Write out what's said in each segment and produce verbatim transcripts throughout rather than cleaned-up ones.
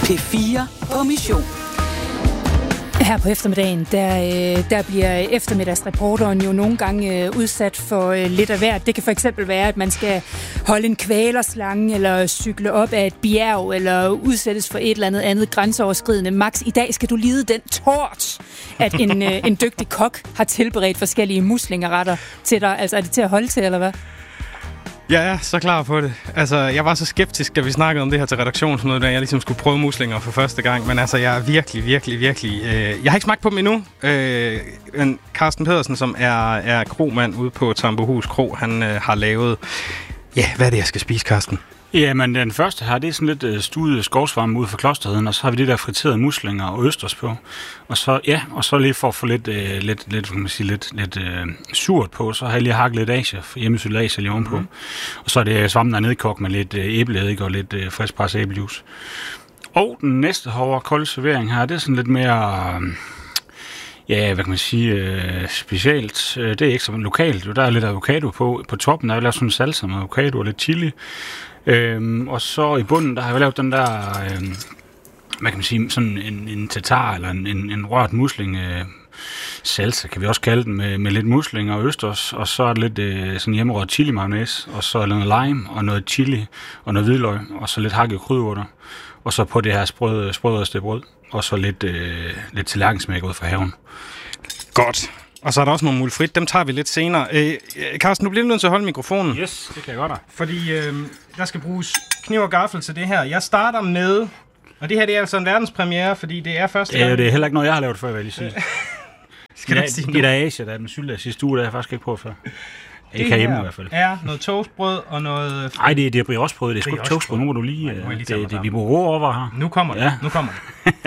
P fire på mission. Her på eftermiddagen, der, der bliver eftermiddagsreporteren jo nogle gange udsat for lidt af hvert. Det kan for eksempel være, at man skal holde en kvælerslange, eller cykle op af et bjerg, eller udsættes for et eller andet andet grænseoverskridende. Max, i dag skal du lide den tort, at en, en dygtig kok har tilberedt forskellige muslingeretter til dig. Altså, er det til at holde til, eller hvad? Jeg er så klar på det. Altså, jeg var så skeptisk, da vi snakkede om det her til redaktionsmødet, da jeg ligesom skulle prøve muslinger for første gang. Men altså, jeg er virkelig, virkelig, virkelig... Øh, jeg har ikke smagt på dem endnu. Øh, men Carsten Pedersen, som er, er kromand ude på Tambohus Kro, han øh, har lavet... Ja, hvad er det, jeg skal spise, Carsten? Jamen, den første her, det er sådan lidt øh, stuet skovsvarme ude for Klosterheden, og så har vi det der friterede muslinger og østers på. Og så, ja, og så lige for at få lidt, øh, lidt, lidt, kan man sige, lidt, lidt øh, surt på, så har jeg lige hakket lidt Asia, hjemmesyltet Asia lige ovenpå. Mm. Og så er det svampen der nedkogt med lidt øh, æbleeddike og lidt øh, frisk presset æblejuice. Og den næste hårde kold servering her, det er sådan lidt mere... Øh, Ja, hvad kan man sige, øh, specielt. Det er ikke så lokalt. Der er lidt avocado på. På toppen der har jeg lavet sådan en salsa med avocado og lidt chili. Øhm, og så i bunden, der har jeg lavet den der, øh, hvad kan man sige, sådan en, en tatar eller en, en, en rørt musling øh, salsa, kan vi også kalde den, med, med lidt muslinger og østers. Og så er det lidt øh, sådan hjemmerørt chili mayonnaise, og så noget lime og noget chili og noget hvidløg, og så lidt hakket krydderurter. Og så på det her sprøde, sprødeste brød, og så lidt, øh, lidt tallerkensmæk ud fra haven. Godt. Og så er der også nogle mulfrit. Dem tager vi lidt senere. Øh, Carsten, du bliver nødt til at holde mikrofonen. Yes, det kan jeg godt da. Fordi øh, der skal bruges kniv og gaffel til det her. Jeg starter med... Og det her det er altså en verdenspremiere, fordi det er første gang... Ja, det er heller ikke noget, jeg har lavet før, vil jeg lige sige. Skal det, er, det er Asia, der er den syltede sidste uge, der har jeg faktisk ikke prøvet før. Det ikke herhjemme i hvert fald. Er noget toastbrød og noget... Nej, det, det er briochebrød. Det er sgu ikke toastbrød. Nu må du lige... Nej, lige det, det, vi må ro over her. Nu kommer det. Ja. Nu kommer det.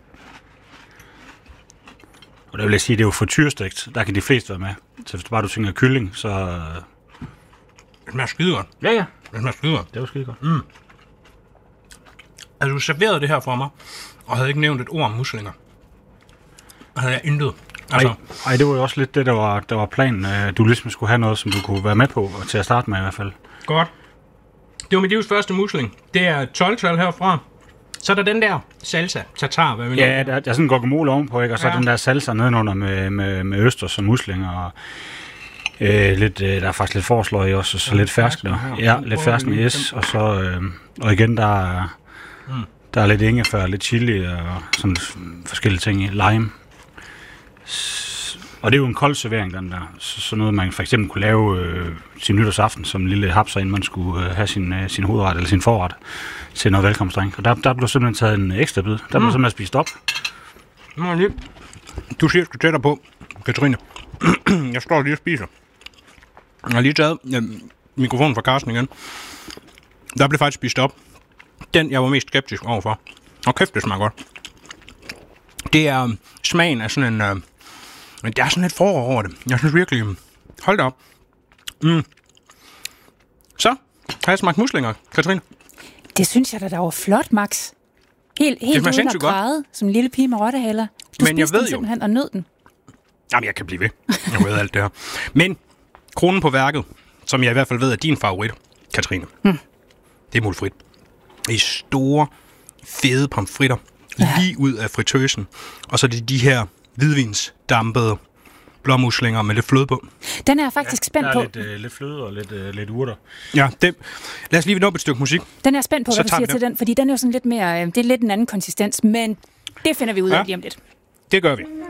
Og der vil jeg sige, det er jo frityrestegt. Der kan de fleste være med. Så hvis du bare du tænker kylling, så... Det smager skide godt. Ja, ja. Det smager skide godt. Det var skide godt. Mm. Altså, du serverede det her for mig, og havde ikke nævnt et ord om muslinger. Og havde jeg intet. Altså. Ej, ej, det var jo også lidt det, der var, der var planen. Du ligesom skulle have noget, som du kunne være med på, og til at starte med i hvert fald. Godt. Det var mit livs første musling. Det er tolv-tal herfra. Så er der den der salsa, tartar, hvad vi Ja, der, der er sådan en guacamole ovenpå, ikke? Og så ja. Den der salsa nedenunder med, med, med østers og muslinger, og øh, lidt, øh, der er faktisk lidt forsløg også, og så ja, lidt fersk der. Ja, lidt fersk med yes, og så, øh, og igen, der er, mm. der er lidt ingefær, lidt chili, og sådan forskellige ting i, lime. Og det er jo en kold servering, den der. Så, så noget, man for eksempel kunne lave øh, sin nytårsaften som en lille hapser, inden man skulle øh, have sin, øh, sin hovedret eller sin forret til noget velkomstdrink. Og der, der blev simpelthen taget en ekstra bid. Der blev mm. simpelthen spist op. Du siger, at du skal tættere på, Katrine. Jeg står lige og spiser. Jeg har lige taget øh, mikrofonen fra Carsten igen. Der blev faktisk spist op. Den, jeg var mest skeptisk overfor. Og kæft, det smager godt. Det er øh, smagen af sådan en... Øh, Men der er sådan lidt forår over det. Jeg synes virkelig... Hold da op. Mm. Så har jeg smagt muslinger, Katrine. Det synes jeg da, der var flot, Max. Helt, helt uden at græde, som en lille pige med rottehaler. Du Men jeg ved den simpelthen jo... og nød den. Jamen, jeg kan blive ved. Jeg ved alt det her. Men kronen på værket, som jeg i hvert fald ved er din favorit, Katrine, mm. det er mulfrit. I store, fede pomfritter, ja. Lige ud af fritøsen. Og så er det de her hvidvinsdampede blåmuslinger med lidt fløde på. Den er jeg faktisk ja, spændt på. Der er lidt, øh, lidt fløde og lidt, øh, lidt urter. Ja, det. Lad os lige nå på et stykke musik. Den er jeg spændt på, hvad du siger til den, fordi den er jo sådan lidt mere, øh, det er lidt en anden konsistens, men det finder vi ud af ja. Lige om lidt. Det gør vi.